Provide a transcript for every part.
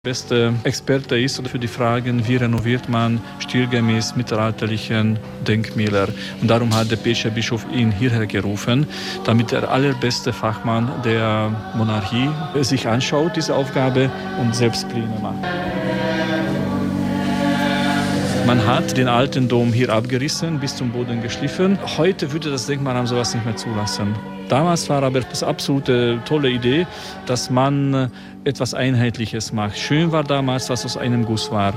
Beste Experte ist für die Fragen, wie renoviert man stilgemäß mittelalterlichen Denkmäler. Und darum hat der Pecher Bischof ihn hierher gerufen, damit der allerbeste Fachmann der Monarchie sich anschaut, diese Aufgabe, und selbst Pläne macht. Man hat den alten Dom hier abgerissen, bis zum Boden geschliffen. Heute würde das Denkmalamt sowas nicht mehr zulassen. Damals war aber das absolute tolle Idee, dass man etwas Einheitliches macht. Schön war damals, was aus einem Guss war.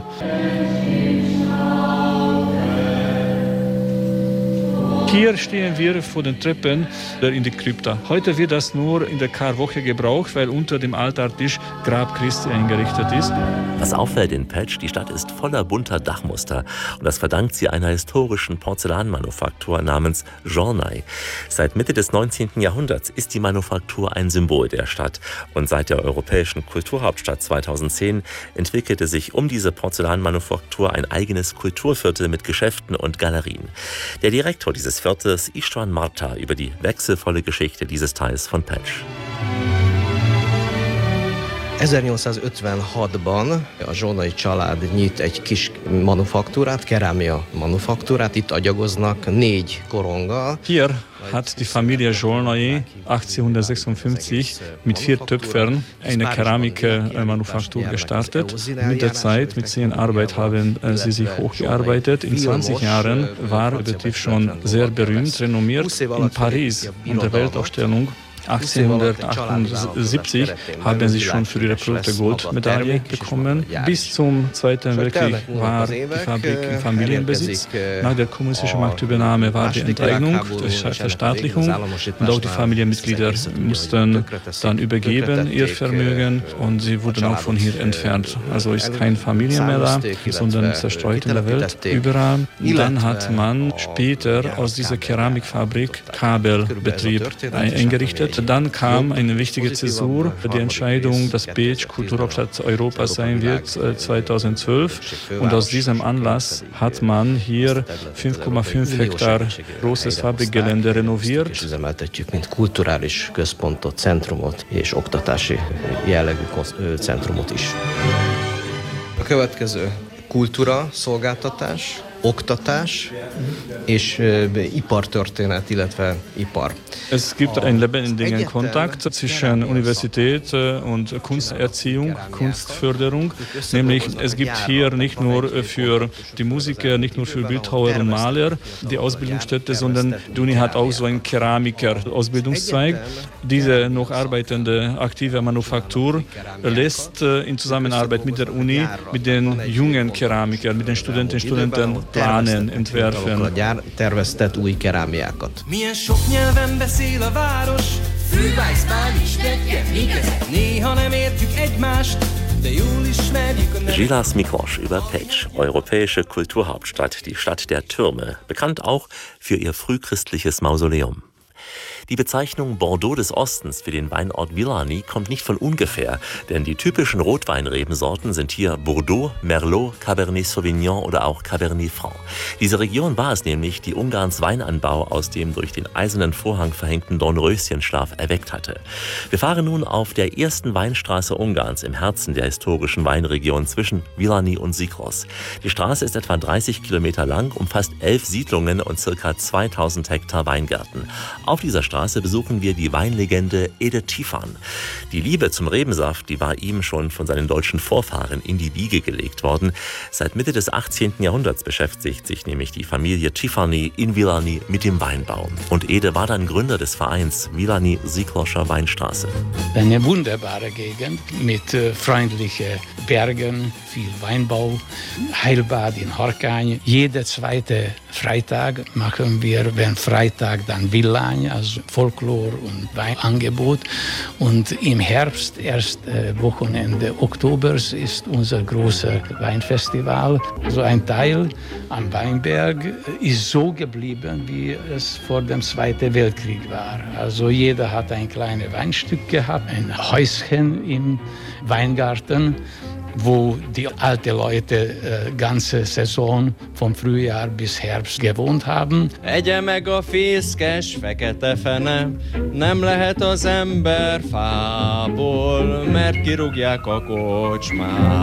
Hier stehen wir vor den Treppen in die Krypta. Heute wird das nur in der Karwoche gebraucht, weil unter dem Altartisch Grab Christi eingerichtet ist. Was auffällt in Pécs, die Stadt ist voller bunter Dachmuster. Und das verdankt sie einer historischen Porzellanmanufaktur namens Journay. Seit Mitte des 19. Jahrhunderts ist die Manufaktur ein Symbol der Stadt. Und seit der Europäischen Kulturhauptstadt 2010 entwickelte sich um diese Porzellanmanufaktur ein eigenes Kulturviertel mit Geschäften und Galerien. Der Direktor dieses Viertels, Istvan Marta, über die wechselvolle Geschichte dieses Teils von Pécs. 1856-ban a Zsolnay család nyit egy kis manufaktúrát, kerámia manufaktúrát, itt agyagoznak 4 koronggal. Hier hat die Familie Zsolnay 1856 mit 4 Töpfern eine Keramikmanufaktur gestartet. Mit der Zeit, mit 10 Arbeit haben sie sich hochgearbeitet. In 20 Jahren war der Betrieb schon sehr berühmt, renommiert. In Paris, an der Weltausstellung 1878 haben sie schon für ihre Produkte Goldmedaille bekommen. Bis zum Zweiten Weltkrieg war die Fabrik im Familienbesitz. Nach der kommunistischen Machtübernahme war die Enteignung, die Verstaatlichung, und auch die Familienmitglieder mussten dann übergeben ihr Vermögen, und sie wurden auch von hier entfernt. Also ist kein Familien mehr da, sondern zerstreut in der Welt überall. Dann hat man später aus dieser Keramikfabrik Kabelbetrieb eingerichtet. Dann kam eine wichtige Zäsur, die Entscheidung, dass Pécs Kulturhauptstadt Europas sein wird 2012. Und aus diesem Anlass hat man hier 5,5 Hektar großes Fabrikgelände renoviert. Üzemeltetjük, mint kulturális központot, centrumot és oktatási jellegű centrumot is. A következő kultúra, szolgáltatás, oktatás és ipartörténet, illetve ipar. Es gibt einen lebendigen Kontakt zwischen Universität und Kunsterziehung, Kunstförderung. Nämlich es gibt hier nicht nur für die Musiker, nicht nur für Bildhauer und Maler die Ausbildungsstätte, sondern die Uni hat auch so einen Keramiker-Ausbildungszweig. Diese noch arbeitende aktive Manufaktur lässt in Zusammenarbeit mit der Uni, mit den jungen Keramikern, mit den Studenten planen, entwerfen. Terveztet új kerámiákat. Milyen sok nyelven beszél a város, Fülweis-Bán is nekem minket, néha nem értjük egymást, de jól ismerjük a nevet. Gilles Miklos über Pécs, europäische Kulturhauptstadt, die Stadt der Türme, bekannt auch für ihr frühchristliches Mausoleum. Die Bezeichnung Bordeaux des Ostens für den Weinort Villany kommt nicht von ungefähr, denn die typischen Rotweinrebensorten sind hier Bordeaux, Merlot, Cabernet Sauvignon oder auch Cabernet Franc. Diese Region war es nämlich, die Ungarns Weinanbau aus dem durch den eisernen Vorhang verhängten Dornröschenschlaf erweckt hatte. Wir fahren nun auf der ersten Weinstraße Ungarns im Herzen der historischen Weinregion zwischen Villany und Sikros. Die Straße ist etwa 30 Kilometer lang, umfasst 11 Siedlungen und ca. 2000 Hektar Weingärten. Auf dieser Straße besuchen wir die Weinlegende Ede Tiffan. Die Liebe zum Rebensaft, die war ihm schon von seinen deutschen Vorfahren in die Wiege gelegt worden. Seit Mitte des 18. Jahrhunderts beschäftigt sich nämlich die Familie Tiffany in Villany mit dem Weinbau. Und Ede war dann Gründer des Vereins Villany-Sikloscher Weinstraße. Eine wunderbare Gegend mit freundlichen Bergen, viel Weinbau, Heilbad in Harkány. Jeder zweite Freitag machen wir, wenn Freitag, dann Villany, also Folklore- und Weinangebot. Und im Herbst, erst Wochenende Oktobers, ist unser großes Weinfestival. So ein Teil am Weinberg ist so geblieben, wie es vor dem Zweiten Weltkrieg war. Also jeder hat ein kleines Weinstück gehabt, ein Häuschen im Weingarten. wo die alten Leute ganze Saison vom Frühjahr bis Herbst gewohnt haben. Egye meg a fészkes fekete fene, nem lehet az ember fából, mert kirúgják a kocsmából.